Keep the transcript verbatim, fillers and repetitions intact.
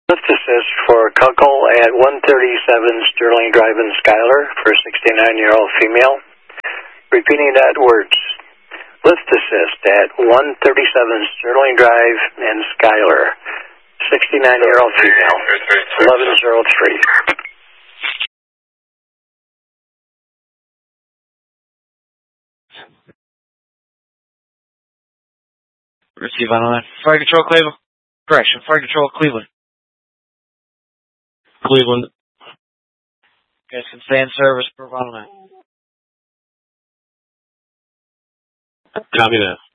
Lift assist for Kunkel at one thirty-seven Sterling Drive in Schuyler for a sixty-nine-year-old female. Repeating that words. Lift assist at one thirty-seven Sterling Drive in Schuyler. sixty-nine-year-old female. eleven oh three. Receive on the line. Fire Control Cleveland. Correction. Fire Control Cleveland. Cleveland. Guys can stay in service per line. Copy that.